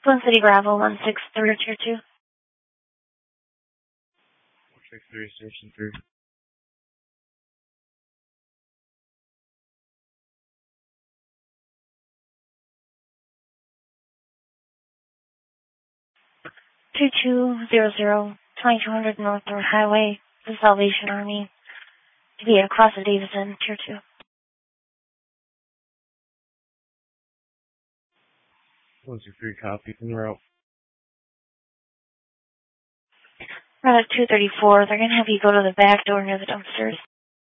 Twin City Bravo 163 Tier 2. 163 Station 3. Two 2200 North Third Highway, the Salvation Army, to be across the Davison, Tier 2. 163 copy from the route. Route 234, they're going to have you go to the back door near the dumpsters.